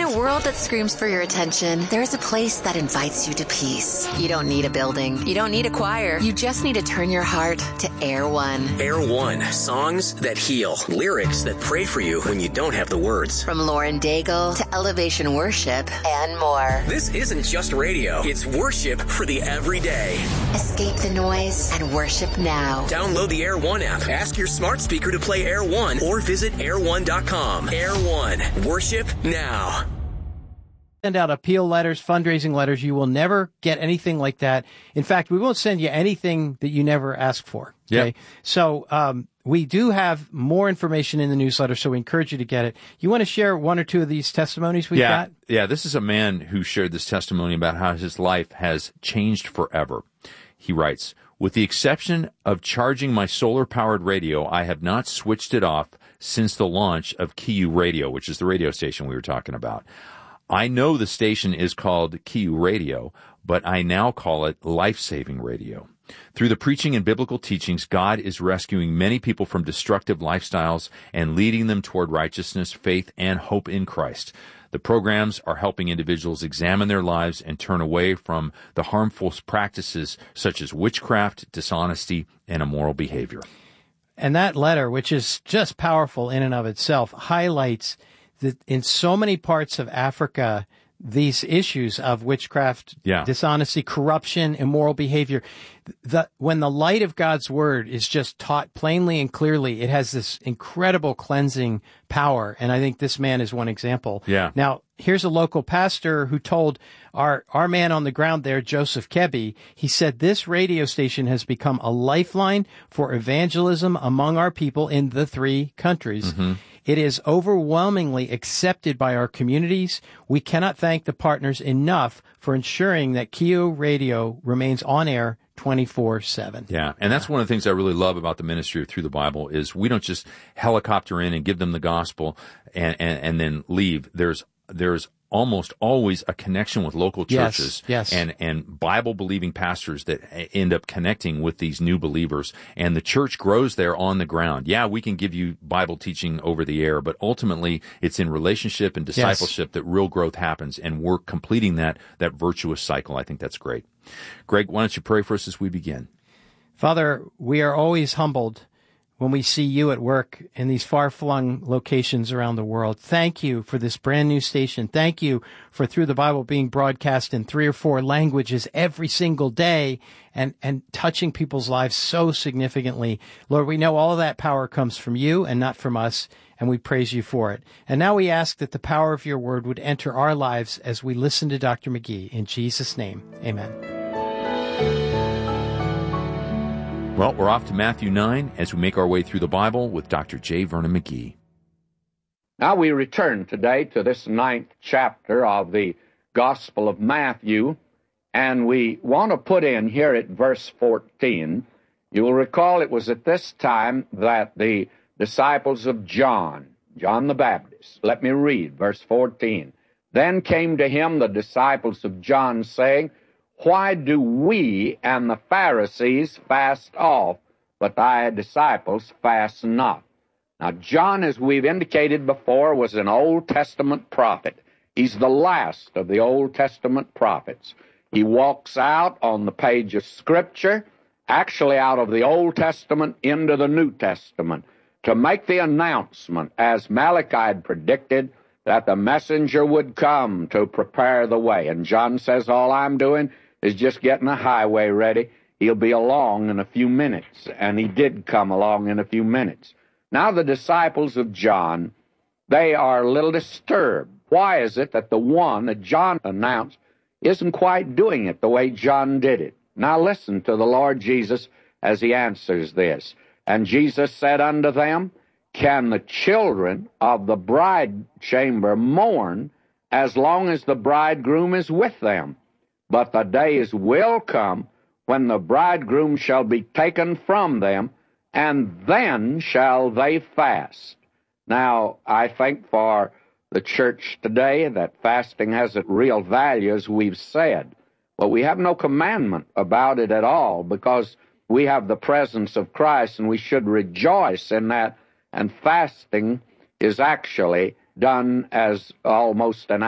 a world that screams for your attention, there's a place that invites you to peace. You don't need a building. You don't need a choir. You just need to turn your heart to Air One. Air One. Songs that heal. Lyrics that pray for you when you don't have the words. From Lauren Daigle to Elevation Worship and more. This isn't just radio. It's worship for the everyday. Escape the noise and worship now. Download the Air One app. Ask your smart speaker to play Air One or visit air1.com. Air One. Worship now. Send out appeal letters, fundraising letters. You will never get anything like that. In fact, we won't send you anything that you never ask for. Okay. Yep. So, we do have more information in the newsletter, so we encourage you to get it. You want to share one or two of these testimonies we've got? Yeah, this is a man who shared this testimony about how his life has changed forever. He writes, "With the exception of charging my solar-powered radio, I have not switched it off since the launch of KIU Radio, which is the radio station we were talking about. I know the station is called KIU Radio, but I now call it Life-Saving Radio. Through the preaching and biblical teachings, God is rescuing many people from destructive lifestyles and leading them toward righteousness, faith, and hope in Christ. The programs are helping individuals examine their lives and turn away from the harmful practices such as witchcraft, dishonesty, and immoral behavior." And that letter, which is just powerful in and of itself, highlights that in so many parts of Africa, these issues of witchcraft, dishonesty, corruption, immoral behavior, when the light of God's word is just taught plainly and clearly, it has this incredible cleansing power. And I think this man is one example. Yeah. Now, here's a local pastor who told our man on the ground there, Joseph Kebby, he said, "This radio station has become a lifeline for evangelism among our people in the 3 countries. Mm-hmm. It is overwhelmingly accepted by our communities. We cannot thank the partners enough for ensuring that KIU Radio remains on air 24/7. Yeah, and that's one of the things I really love about the ministry of Through the Bible is we don't just helicopter in and give them the gospel and then leave. There's almost always a connection with local churches and Bible-believing pastors that end up connecting with these new believers, and the church grows there on the ground. Yeah, we can give you Bible teaching over the air, but ultimately it's in relationship and discipleship that real growth happens, and we're completing that virtuous cycle. I think that's great. Greg, why don't you pray for us as we begin? Father, we are always humbled when we see you at work in these far-flung locations around the world. Thank you for this brand new station. Thank you for Through the Bible being broadcast in 3 or 4 languages every single day and touching people's lives so significantly. Lord, we know all of that power comes from you and not from us, and we praise you for it. And now we ask that the power of your word would enter our lives as we listen to Dr. McGee. In Jesus' name, amen. Well, we're off to Matthew 9 as we make our way through the Bible with Dr. J. Vernon McGee. Now we return today to this 9th chapter of the Gospel of Matthew, and we want to put in here at verse 14. You will recall it was at this time that the disciples of John the Baptist, let me read verse 14. "Then came to him the disciples of John, saying, Why do we and the Pharisees fast oft, but thy disciples fast not?" Now, John, as we've indicated before, was an Old Testament prophet. He's the last of the Old Testament prophets. He walks out on the page of Scripture, actually out of the Old Testament into the New Testament, to make the announcement, as Malachi had predicted, that the messenger would come to prepare the way. And John says, all I'm doing is just getting a highway ready. He'll be along in a few minutes. And he did come along in a few minutes. Now the disciples of John, they are a little disturbed. Why is it that the one that John announced isn't quite doing it the way John did it? Now listen to the Lord Jesus as he answers this. "And Jesus said unto them, Can the children of the bride chamber mourn as long as the bridegroom is with them? But the days will come when the bridegroom shall be taken from them, and then shall they fast." Now, I think for the church today that fasting has a real value, as we've said. But we have no commandment about it at all, because we have the presence of Christ, and we should rejoice in that. And fasting is actually done as almost an